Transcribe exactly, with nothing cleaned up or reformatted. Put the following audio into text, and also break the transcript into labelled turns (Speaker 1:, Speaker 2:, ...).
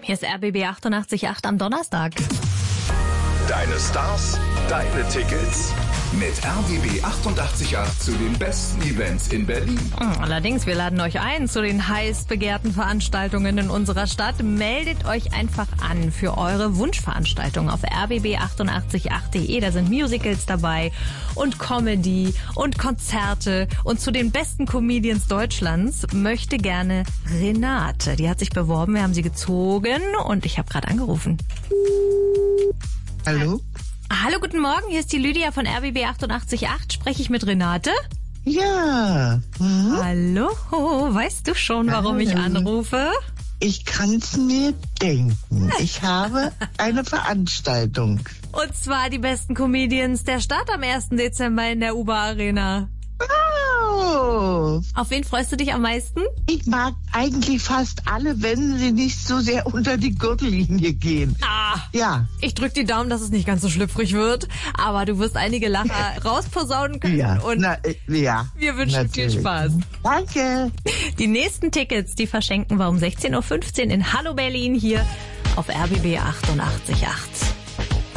Speaker 1: Hier ist R B B achtundachtzig Komma acht am Donnerstag.
Speaker 2: Deine Stars, deine Tickets. Mit R B B achtundachtzig Komma acht zu den besten Events in Berlin.
Speaker 1: Allerdings, wir laden euch ein zu den heiß begehrten Veranstaltungen in unserer Stadt. Meldet euch einfach an für eure Wunschveranstaltung auf r b b achtundachtzig Komma acht punkt de. Da sind Musicals dabei und Comedy und Konzerte. Und zu den besten Comedians Deutschlands möchte gerne Renate. Die hat sich beworben, wir haben sie gezogen und ich habe gerade angerufen.
Speaker 3: Hallo?
Speaker 1: Hallo, guten Morgen, hier ist die Lydia von R B B achtundachtzig Komma acht. Spreche ich mit Renate?
Speaker 3: Ja. Mhm.
Speaker 1: Hallo, weißt du schon, warum ich anrufe?
Speaker 3: Ich kann's mir denken. Ich habe eine Veranstaltung.
Speaker 1: Und zwar die besten Comedians der Stadt am ersten Dezember in der U B A Arena.
Speaker 3: Oh.
Speaker 1: Auf wen freust du dich am meisten?
Speaker 3: Ich mag eigentlich fast alle, wenn sie nicht so sehr unter die Gürtellinie gehen.
Speaker 1: Ah,
Speaker 3: Ja.
Speaker 1: ich drück die Daumen, dass es nicht ganz so schlüpfrig wird, aber du wirst einige Lacher rausposaunen können
Speaker 3: Ja.
Speaker 1: und
Speaker 3: Na, äh, ja.
Speaker 1: wir wünschen
Speaker 3: natürlich.
Speaker 1: viel Spaß.
Speaker 3: Danke.
Speaker 1: Die nächsten Tickets, die verschenken wir um sechzehn Uhr fünfzehn in Hallo Berlin hier auf R B B achtundachtzig Komma acht.